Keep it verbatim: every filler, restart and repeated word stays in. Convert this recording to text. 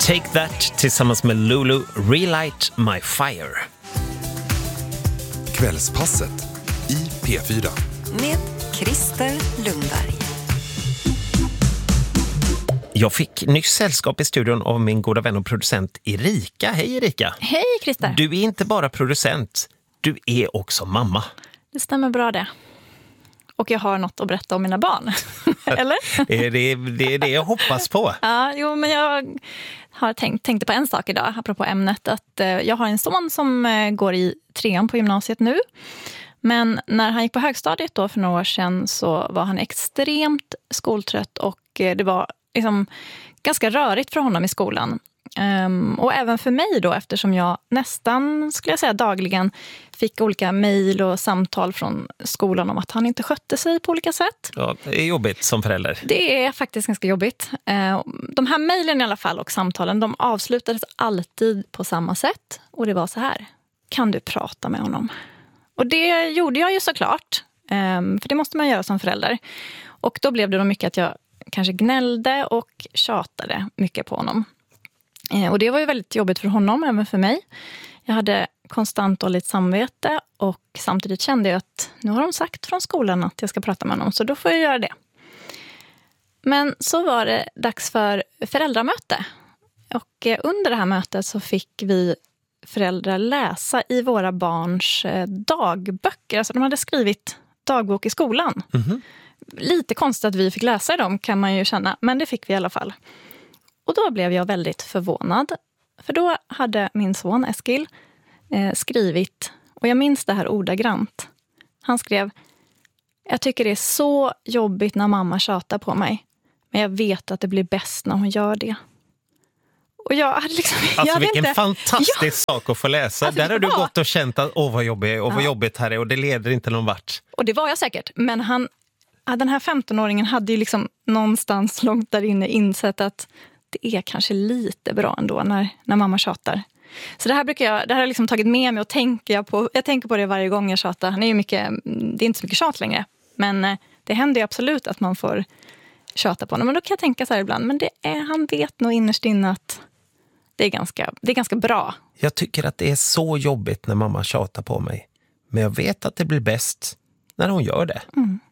Take That tillsammans med Lulu, Relight My Fire. Kvällspasset i P fyra. Med Christer Lundberg. Jag fick nyss sällskap i studion av min goda vän och producent Erika. Hej Erika! Hej Christer! Du är inte bara producent, du är också mamma. Det stämmer bra det. Och jag har något att berätta om mina barn. Eller? Det är det, det är det jag hoppas på. Ja, jo, men jag har tänkt, tänkte på en sak idag, apropå ämnet. Att eh, jag har en son som eh, går i trean på gymnasiet nu. Men när han gick på högstadiet då för några år sedan så var han extremt skoltrött. Och eh, det var liksom ganska rörigt för honom i skolan. Um, och även för mig då, eftersom jag nästan, skulle jag säga dagligen, fick olika mejl och samtal från skolan om att han inte skötte sig på olika sätt. Ja, det är jobbigt som förälder. Det är faktiskt ganska jobbigt. Uh, de här mejlen i alla fall och samtalen, de avslutades alltid på samma sätt. Och det var så här: kan du prata med honom? Och det gjorde jag ju såklart. Um, för det måste man göra som förälder. Och då blev det då mycket att jag kanske gnällde och tjatade mycket på honom. Och det var ju väldigt jobbigt för honom, även för mig. Jag hade konstant dåligt samvete och samtidigt kände jag att nu har de sagt från skolan att jag ska prata med honom, så då får jag göra det. Men så var det dags för föräldramöte. Och under det här mötet så fick vi föräldrar läsa i våra barns dagböcker. Alltså de hade skrivit dagbok i skolan. Mm-hmm. Lite konstigt att vi fick läsa i dem, kan man ju känna, men det fick vi i alla fall. Och då blev jag väldigt förvånad. För då hade min son Eskil eh, skrivit, och jag minns det här ordagrant. Han skrev: jag tycker det är så jobbigt när mamma tjatar på mig. Men jag vet att det blir bäst när hon gör det. Och jag hade liksom... Alltså jag hade vilken inte, fantastisk ja, sak att få läsa. alltså, Där har du var, gått och känt att åh vad jobbigt, och vad ja. jobbigt här är, och det leder inte någon vart. Och det var jag säkert. Men han, den här femtonåringen hade ju liksom någonstans långt där inne insett att det är kanske lite bra ändå när, när mamma tjatar. Så det här brukar jag, det här har jag liksom tagit med mig och tänker jag på. Jag tänker på det varje gång jag tjatar. Han är ju mycket, det är inte så mycket tjat längre. Men det händer ju absolut att man får tjata på honom. Men då kan jag tänka så här ibland. Men det är, han vet nog innerst inne att det är, ganska, det är ganska bra. Jag tycker att det är så jobbigt när mamma tjatar på mig. Men jag vet att det blir bäst när hon gör det. Mm.